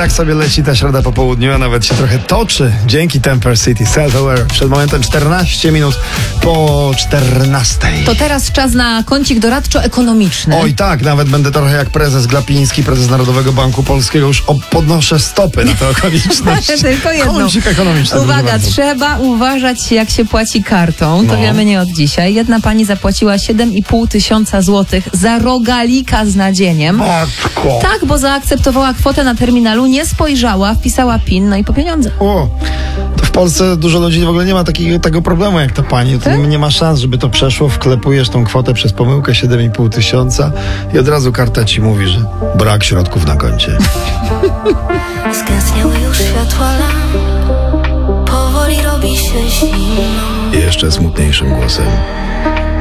tak sobie leci ta środa po południu, a nawet się trochę toczy dzięki Temper City Self-Aware. Przed momentem 14 minut po 14. To teraz czas na kącik doradczo-ekonomiczny. Oj tak, nawet będę trochę jak prezes Glapiński, prezes Narodowego Banku Polskiego. Już podnoszę stopy na tę okoliczność. Tylko jedno. Kącik ekonomiczny. Uwaga, trzeba uważać, jak się płaci kartą. To wiemy nie od dzisiaj. Jedna pani zapłaciła 7,5 tysiąca złotych za rogalika z nadzieniem. Matko. Tak, bo zaakceptowała kwotę na terminalu, nie spojrzała, wpisała PIN, no i po pieniądze. O, to w Polsce dużo ludzi w ogóle nie ma tego problemu jak ta pani. To nie ma szans, żeby to przeszło. Wklepujesz tą kwotę przez pomyłkę 7,5 tysiąca i od razu karta ci mówi, że brak środków na koncie. Zgasniały już światła lamp, powoli robi się zimno. I jeszcze smutniejszym głosem.